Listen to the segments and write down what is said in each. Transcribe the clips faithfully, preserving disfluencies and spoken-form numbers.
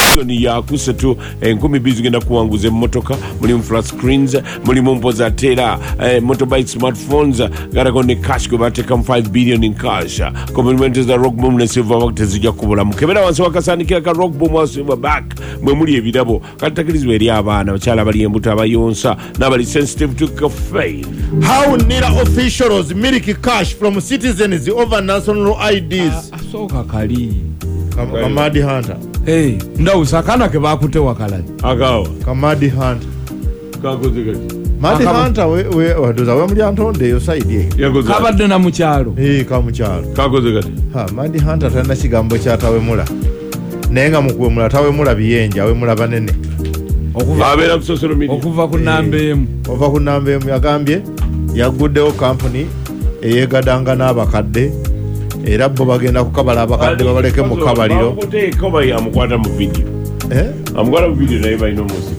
milioni ya kusatu enkumi bbiri zigenda kuwanguza emmotoka mulimu flat screens mulimu mpoza tera eh, motorbike smartphones garako ne cash kwe bateekamu five billion in cash complimentary za rock boom ne silverback tezijja kubulamu kebera wansi wakasandikira ka rock boom wa silverback mwe muli ebirabo kati takirizibwa eri abaana bakyala bali embuto abayonsa n'abali sensitive to caffeine. How Nira officials milk cash from citizens over national I Ds. Asoka kali Kamadi Hunter. Hey, ndau sakana ke bakute wakala. Agawa. Kamadi Hunter. Kakozigati. Madi Hunter we we wadoza we muli antonde yo side ye. Kabadde na mukyalo. Eh ka mukyalo. Kakozigati. Ha Madi Hunter tana kigambo kya tawe mula. Nenga mukuwe mula tawe mula biyenja we mula banene. Okuva abera ku social media. Okuva ku nambe emu. Okuva ku nambe emu yagambye yaguddewo company eyegadanga n'abakadde era bo bagenda kukabala abakadde babaleke mu kabaliro. Koba ya mukwata mu video. Eh? Amugala mu video naye bayino musi.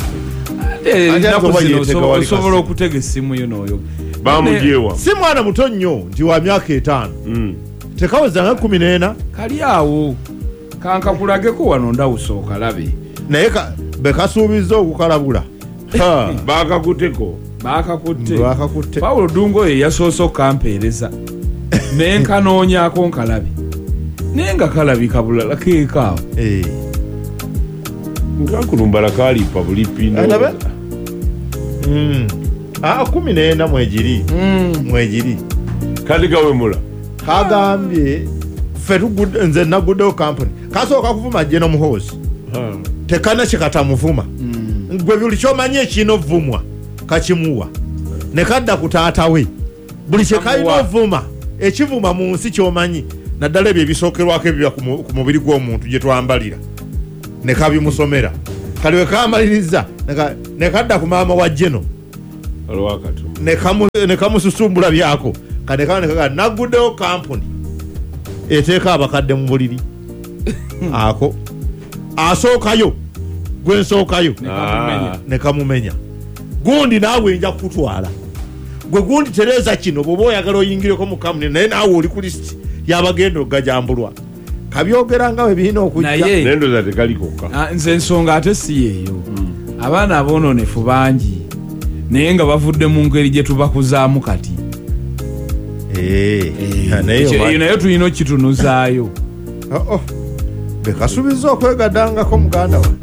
Eh, osobola okutega essimu yo n'oyo. Bamujewa. Si mwana muto nnyo nti wa myaka etaano. Mm. Tekaweza nga kumi n'ena. Kali awo. Kanka kulageko wano ndawusooka labe. Naye ka bekasuubiza okukalabula. Ha. Bakakuteko. Bakakutte. Bakakutte. Paulo Dungo ye yasoose okampeereza. Naye nkanoonyaako nkalabi. Naye nga kalabika bulala keekaawo. Eh. Nkakulumbala kalipa buli pindo. Alabe? Mm. Ah, kumi n'ena mwegiri. Mm. Mwegiri. Kali gawe mula. Kagambye fetu good nze na good company. Kasooka kuvuma jeno muhozi. Ha. Tekana kikata muvuma. Mm. Gwe buli kyomanye kino vumwa. Kachimuwa. Ne kadda kutaata we. Buli kyekaino vuma. Ekivuma mu nsi kyomanyi. Naddala ebyo ebisookerwako ebyo ku mubiri gw'omuntu gye twambalira. Ne kabimusomera. Kali we kamaliriza ne kadda ku maama wa jeno. Alwakatu. Ne kamu ne kamususumbula byako. Kane kane kaga naguddewo company. Eteeka abakadde mu buliri. Ako. Asookayo. Gwe nsookayo. Ah. Ne kamumenya. Gundi naawe nja kutwala. Gwe gundi Tereza kino bobo oyagala oyingireko mu company naye naawe oli ku list y'abagendo gajambulwa. Kabyogera nga we bihina okujja. Nendo za tekalikoka. Ah, nze ensonga ate si yeeyo. Mm. Abaana aboononefu bangi. Naye nga bavudde mu ngeri gye tubakuzaamu kati. Eh. Naye nayo tulina okitunuzaayo. Oh oh. Bekasubiza okwegadangako muganda we.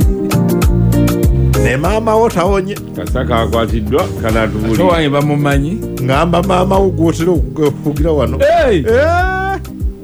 Ne maama wo tawonye. Kasaka akwatiddwa kanatubuli. Ate wange bamumanyi. Ngamba maama wo gwotera okugira wano. Hey! Eh!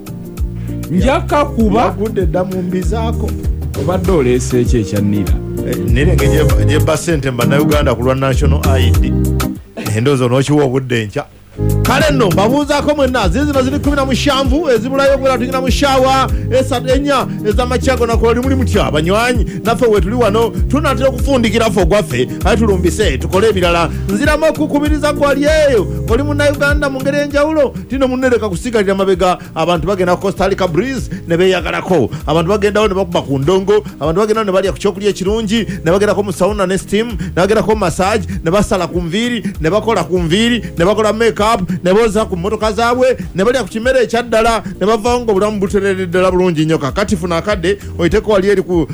Njaka kuba yagudde dda mu mbi zaako. Obadde oleese ekyo ekyannira. Nirenge gye bba ssente Bannayuganda ku lwa National I D. Endowooza n'okiwa obudde nkya. Kale nno mbabuuzaako mwenna zizino ziri kumi na mushanvu ezibulayo bwera tugenda mu shaawa esatu enya ez'amakyago nakola limuli mutya abanywanyi naffe wetuli wano tunatera okufundikira ffe ogwaffe aye tulumbise tukole ebirala nziramu okukubiriza gwali eyo oli munnayuganda mu ngeri enjawulo tino munnereka kusigalira mabega abantu bagenda ku Costa Rica Breeze ne beeyagalako abantu bagendawo ne bakuba ku ndongo abantu bagendawo ne balya ku kyokulya ekirungi ne bagendako mu sauna ne steam ne bagendako mu massage ne basala ku nviiri ne bakola ku nviiri ne bakola make-up ne boza ku mmotoka zaabwe ne balya ku kimere ekyaddala ne bavaawo ng'obulamu butereredde ddala bulungi nnyo kakati funa akadde oyiteko wali eri ku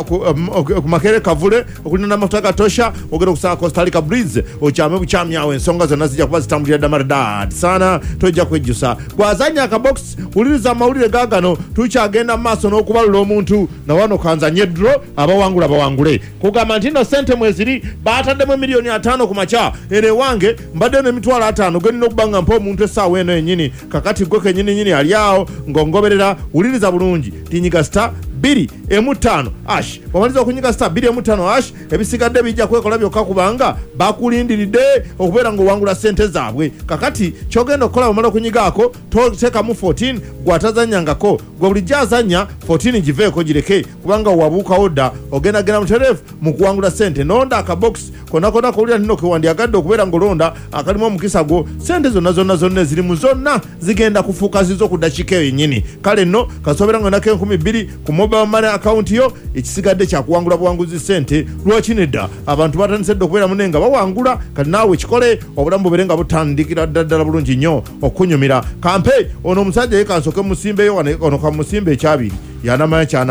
makere kavule okulina n'amafuta gatosha ogenda okusanga Costa Rica Breeze okyame bukyami awo ensonga zonna zijja kuba zitambulira dda maridadi saana tojja kwejjusa gwazanya akabox wuliriza amawulire gaagano tukyagenda mu maaso n'okubalula omuntu na wano kanzanye dro abawangula bawangule kugamba nti nno ssente mweziri baataddemu miliyoni ataano ku makya ere ewange mbadde n'emitwalo ataano gwenina okuba nga mpa omuntu essaawa eno yennyini kakati gwe kennyini nyini ali awo ng'ongoberera wuliriza bulungi tinyiga star biri emu ttaano ash wamaliza okunyiga star biri emu ttaano ash ebisigadde bijja kwekola byokka kubanga bakulindiridde okubeera ng'owangula ssente zaabwe kakati kyogenda okukola bamala okunyigaako toteekamu fourteen gwatazanyangako gwe bulijjo azanya fourteen giveeko gireke kubanga wabuukawo dda ogenda genda mutereefu mu kuwangula ssente nonda akabox konna konna kowulira nino kewandyagadde okubeera ng'olonda akalimu omukisa gwo ssente zonna zonna zonna ezirimu zonna zigenda kufuuka zizo ku ddakiika eyo yennyini kale nno kasoobera ng'onako enkumi bbiri ku mobile money account yo ekisigadde kyakuwangula buwanguzi ssente lwakinedda abantu batandisedde okubeera munne nga bawangula kati naawe kikole obulamu bubeere nga butandikira ddala bulungi nnyo okunyumira kampe ono omusajja ye kansooke musimbeyo ono kamusimba ekyabiri yanamanya kyanampa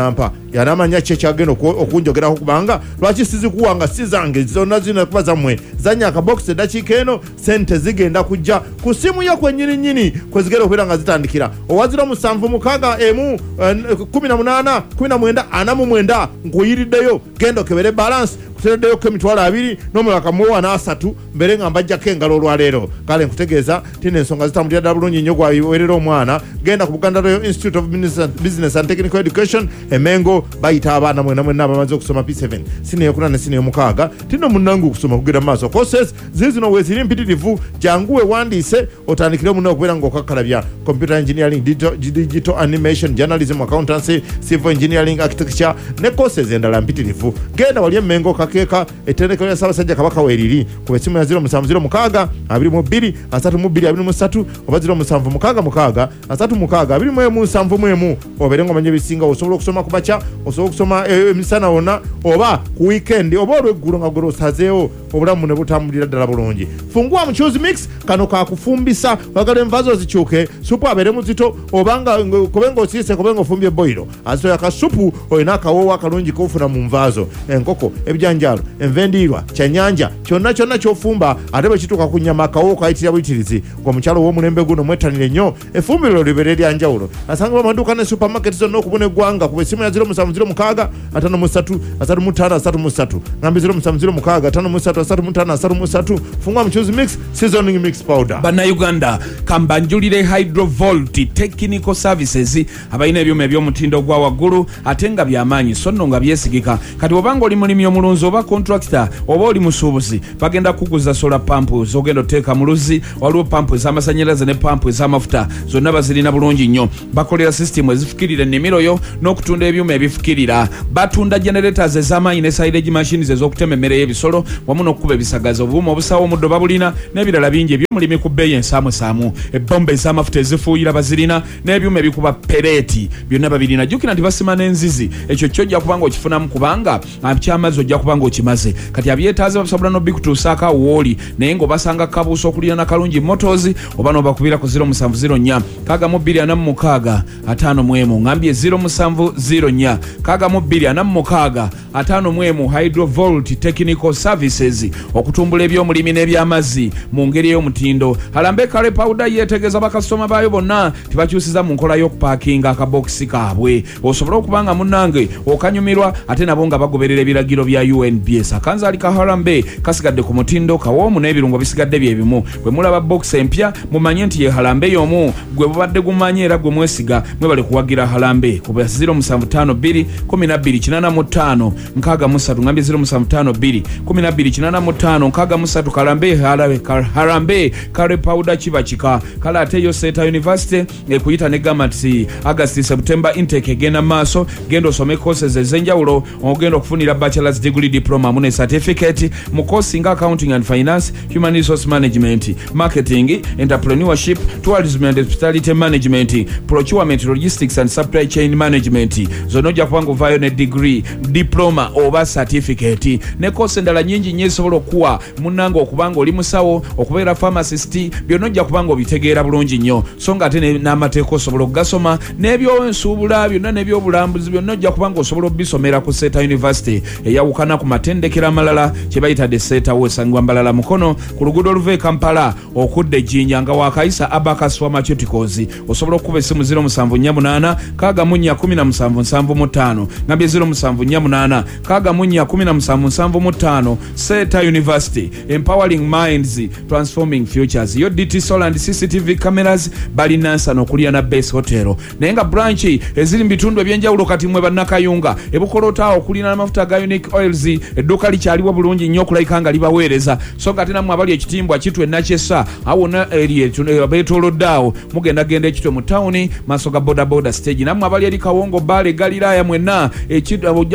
yanamanya kye kyagenda okunjogerako kubanga lwaki sizikuwanga si zange zonna zina kuba zammwe zanya akabox eddakiika eno sente zigenda kujja ku simu yo kwennyini nnyini kwe zigenda okubeera nga zitandikira owaziro musanvu mukaaga emu kumi na munaana kumi na mwenda ana mu mwenda nkuyiriddeyo genda okebere balance kutereddeyo ko emitwalo abiri n'omulala kamuwa n'asatu mbere nga mbajjako engalo olwaleero kale nkutegeeza tina ensonga zitambulira ddala bulungi nnyo gwabiwerera omwana genda ku Buganda Royal Institute of Business and Technical Education emengo bayita abaana mwena mwena abamaze okusoma P seven siniyo kuna ne siniyo mukaaga tino munangu okusoma kugenda maaso courses zizino weziri mpitirivu janguwe wandiise otandikire munna okubeera ng'okakkalabya computer engineering, digital, digital animation, journalism, accountancy, civil engineering, architecture ne courses endala mpitirivu genda wali emengo kakeeka ettendekero lya Ssaabasajja Kabaka weeriri ku essimu ya zero musanvu zero mukaaga abiri mu bbiri asatu mu bbiri abiri mu ssatu oba zero musanvu mukaaga mukaaga asatu mukaaga abiri mu emu nsanvu mu emu obeere ng'omanya ebisinga osobola okusoma ku makya osobola okusoma emisana wonna oba ku weekend oba olweggulo nga gwe osazeewo obulamu ne butambulira ddala bulungi fungua mu choose mix kano kakufumbisa wagala envazo zikyuke supu abeere muzito obanga kobenga osiise kobenga ofumbye boiro azito yakasupu olina akawoowo akalungi kofuna mu nvaazo enkoko ebijanjaalo envendiirwa kyanyanja kyonna kyonna kyofumba ate bwe kituuka ku nnyama akawoowo kayitira buyitirizi ng'omukyalo w'omulembe guno mwettanire nnyo effumbiro libeere eryanjawulo asangibwa amaduuka ne supermarket zonna okubona eggwanga ku essimu ya zero musanvu zero mukaaga ataano mu ssatu asatu mu ttaano asatu mu ssatu ngambi zero musanvu zero mukaaga ataano mu ssatu asatu mu ttaano asatu mu ssatu fungwa mu choose mix seasoning mix powder bannayuganda kambanjulire hydrovolt technical services abalina ebyuma eby'omutindo gwa waggulu ate nga by'amaanyi so nno nga byesigika kati obanga oli mulimi omulunzi oba contractor oba oli musuubuzi bagenda kukuguza solar pampu zogenda oteeka mu luzzi waliwo pampu ez'amasannyalaze ne pampu ez'amafuta zonna bazirina bulungi nnyo bakolera sisitimu ezifukirira ennimiro yo n'okutunda ebyuma ebifukirira batunda generators ez'amaanyi ne silage machines ez'okutema emmere y'ebisolo wamu n'okukuba ebisagazi obuuma obusawo omuddo babulina n'ebirala bingi eby'omulimi ku bbeeyi ensaamusaamu ebbomba ez'amafuta ezifuuyira bazirina n'ebyuma ebikuba pereeti byonna babirina jjukira nti basima n'enzizi ekyo kyojja kubanga okifunamu kubanga kyamazzi ojja kubanga okimaze kati abyetaaze basobola n'obikutuusaako awo wooli naye ng'obasanga kabuusa okulira na kalungi motors oba n'obakubira ku zero musanvu zero nnya kaaga mu bbiri ana mu mukaaga ataano mu emu ngambye zero musanvu zero nnya kaaga mu bbiri ana mu mukaaga ataano mu emu hydrovolt technical services okutumbula eby'omulimi n'ebyamazzi mu ngeri ey'omutindo halambe kale pawuda yeetegeeza bakasitoma baayo bonna tebakyusiza mu nkola y'okupaakinga akabokisi kaabwe osobola okubanga munnange okanyumirwa ate nabo nga bagoberera ebiragiro bya U N B S akanzaali ka halambe kasigadde ku mutindo kawoomu n'ebirungo bisigadde bye bimu bwe mulaba bokisi empya mumanye nti ye halambe y'omu gwe bubadde gumanye era gwe mwesiga mwebale kuwagira halambe ku zero musanvu ttaano bbiri kumi na bbiri kinaana mu ttaano nkaaga mu ssatu ngambye zero musanvu ttaano bbiri kumi na bbiri kinaana mu ttaano nkaaga mu ssatu kalambe halambe kale pawuda kiba kika kale ate yo Seta University ekuyita ne gamba nti August September intake egenda maaso genda osome courses ez'enjawulo ogenda okufunira bachelor's degree diploma mu ne certificate mu course nga accounting and finance, human resource management, marketing, entrepreneurship, tourism and hospitality management, procurement, logistics and supply chain management. Zonojja kubanga ovayo ne degree, diploma oba certificate. Ne course endala nyingi nnyo esobola okuwa munnange okubanga oli musawo, okubeera pharmacist, byonnojja kubanga obitegeera bulungi nnyo. So nga ate n'amateeka osobola okugasoma, n'ebyobusuubula byonna n'ebyobulambuzi byonnojja kubanga osobola obisomera ku Seta University eyawukana ku matendekero amalala kye bayita de Seta wesangwa mbalala mukono ku luguudo oluva Kampala okudde Jinja nga wakayisa Abacus Pharmaceuticals. Osobola okuba essimu zero musanvu nnya munaana kaaga mu nnya kumi na musanvu nsanvu mu ttaano ngambye zero musanvu nnya munaana kaaga mu nnya kumi na musanvu nsanvu mu ttaano. Seta University, empowering minds, transforming futures. Yo D T Solar and C C T V cameras bali nansa n'okulya na Base Hotel naye nga branch eziri mu bitundu ebyenjawulo kati mwe bannakayunga ebukolota okulina n'amafuta ga Unique Oils edduuka likyaliwo bulungi nnyo okulayika nga libaweereza. So nga ate nammwe abali ekitimbwa kitwe nakyessa awona eri beetooloddaawo mugenda genda ekitwe mu tawuni maaso ga boda boda stage. Nammwe abali eri Kawongo Bale Galiraaya mwenna ekitwe ojja genda awo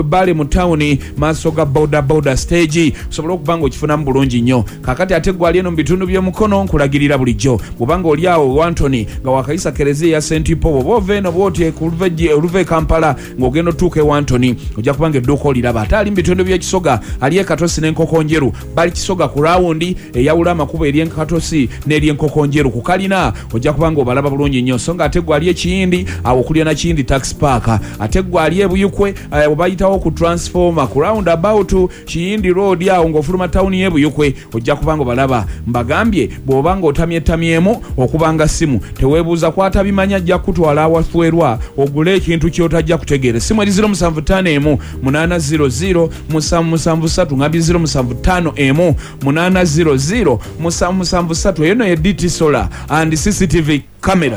Mawe Bale mu town maaso ga boda boda stage osobola okubanga okifunamu bulungi nnyo. Kakati ate gwali eno mu bitundu by'omukono nkulagirira bulijjo bw'obanga oli awo Wantoni nga wakayisa kereziya ya Saint Paul bw'ova eno bw'oti oluva Kampala ng'ogenda otuuka e Wantoni ojja kubanga edduuka oliraba. Ate ali mu bitundu by'ekisoga ali e Katosi n'enkokonjeru bali kisoga ku rawundi eyawula amakubo eri enkatosi n'eri enkokonjeru ku kalina ojja kubanga obalaba bulungi nnyo. So nga ate gwali ekiyindi awo okulya na kiyindi tax park ate gwali ebuyukwe obayitawo ku transformer ku round about kiyindi road awo ng'ofuluma tawuni y'ebuyukwe ojja kubanga obalaba. Mbagambye bw'obanga otamyetamyemu okubanga simu teweebuuza kwata bimanya ajja kutwala awafuerwa ogule ekintu kyotajja kutegeera. Simu eri zero musanvu ttaano emu munaana zero zero musanvu musanvu ssatu ngambye zero musanvu ttaano emu munaana zero zero musanvu musanvu ssatu eyo no ye D T Solar and C C T V camera.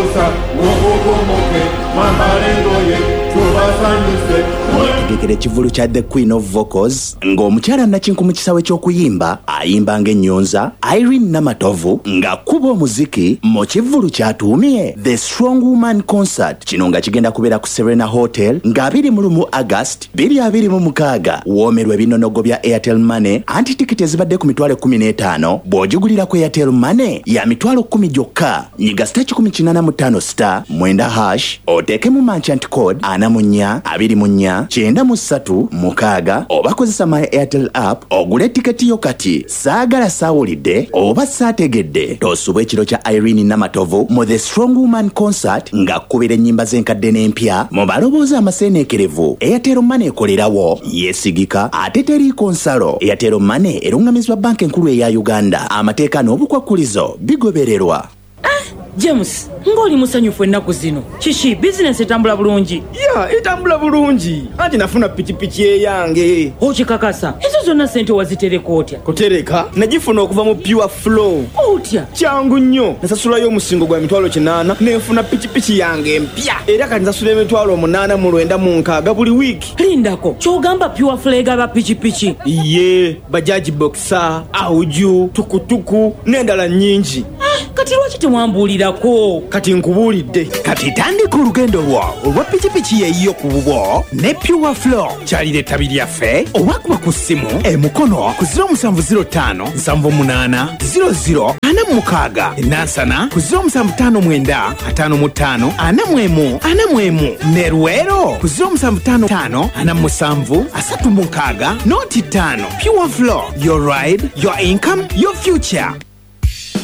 Tegekera ekivulu kya The Queen of Vocals ng'omukyala Nakinku mu kisawe ky'okuyimba ayimba ng'ennyonza Irene Namatovu ng'akuba omuziki mu kivulu ky'atuumye The Strong Woman Concert. Kino nga kigenda kubeera ku Serena Hotel nga biri mu lumu August biri abiri mu mukaaga. Woomerwa ebinonogo bya Airtel Money anti tikiti ezibadde ku mitwalo kkumi n'etaano bw'ogigulira ku Airtel Money ya mitwalo kkumi gyokka. Nyiga star kikumi kinaana mu ttaano star mwenda hash oteekemu merchant code ana mu nnya abiri mu nnya kyenda mu ssatu mukaaga oba kozesa my Airtel app ogule tiketi yo kati. Saagala saawulidde oba saategedde tosubwa ekiro kya Irene Namatovu mu The Strong Woman Concert ng'akkubira ennyimba z'enkadde n'empya mu maloboozi amaseeneekerevu. Airtel Money ekolerawo yeesigika ate teriiko nsalo. Airtel Money erungamizibwa banka enkulu eya Uganda. Amateeka n'obukwakkulizo bigobererwa. James, ng'oli musanyufu ennaku zino. Kishi, bizinesi etambula bulungi? Ya, etambula bulungi. Anti nafuna pikipiki eyange. Okikakasa, ezo zonna ssente wazitereka otya? Kutereka, nagifuna okuva mu Pure Flow. Otya? Kyangu nnyo. Nasasulayo omusingo gwa mitwalo kinaana nenfuna pikipiki yange empya. Era kati nsasula emitwalo munaana mu lwenda mu nkaaga buli wiiki. Lindako, ky'ogamba Pure Flow egaba pikipiki? Iye, bajaji boxer, auju, tukutuku n'endala nnyingi. Kati lwaki temwambuulirako? Kati nkubuulidde. Kati tandika olugendo lwo olwa pikipiki yeeyiyo ku bubwo ne Pure Flow. Kyalira ettabi lyaffe oba kuba ku ssimu emukono ku zero musanvu zero ttaano nsanvu munaana zero zero ana mu mukaaga enansana ku zero musanvu ttaano mwenda ataano mu ttaano ana mu emu ana mu emu ne Luweero ku zero musanvu ttaano ttaano ana mu musanvu asatu mu nkaaga nooti ttaano. Pure Flow, your ride, your income, your future.